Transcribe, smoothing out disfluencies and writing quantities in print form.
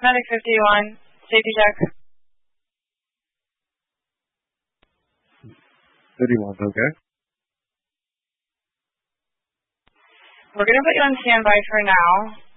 Medic 51, safety check. 51's okay. We're going to put you on standby for now.